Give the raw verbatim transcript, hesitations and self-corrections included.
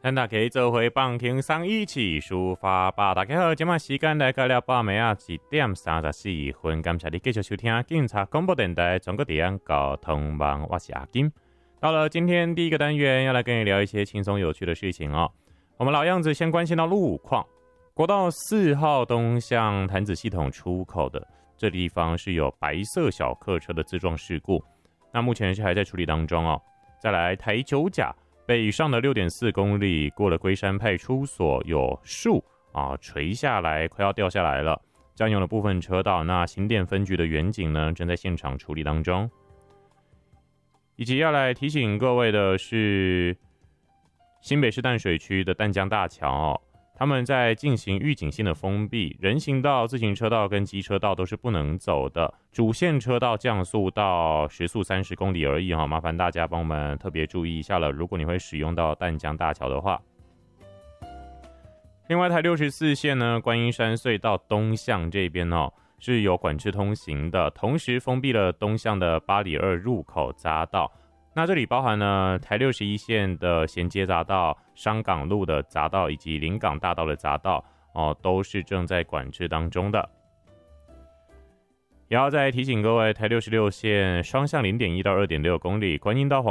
咱大家做伙放轻松，一起抒发吧。大家好，今晚时间来到了八暝啊一点三十四分，感谢你继续收听警察广播电台中国地方交通网，我是阿金。到了今天第一个单元，要来跟你聊一些轻松有趣的事情哦。我们老样子，先关心到路况。国道四号东向潭子系统出口的这地方是有白色小客车的自撞事故，那目前是还在处理当中哦。再来台九甲。北上的 六点四公里，过了龟山派出所有树啊垂下来，快要掉下来了，占用了部分车道。那新店分局的员警呢，正在现场处理当中。以及要来提醒各位的是，新北市淡水区的淡江大桥哦，他们在进行预警性的封闭，人行道、自行车道跟机车道都是不能走的，主线车道降速到时速三十公里而已哈，麻烦大家帮我们特别注意一下了。如果你会使用到淡江大桥的话，另外台六十四线呢，观音山隧道东向这边哦是有管制通行的，同时封闭了东向的八里二入口匝道。那这里包含了台六十一线的衔接匝道、商港路的匝道以及临港大道的匝道哦，都是正在管制当中的。也要再提醒各位，台六十六线双向 零点一 到 二点六公里，观音到黄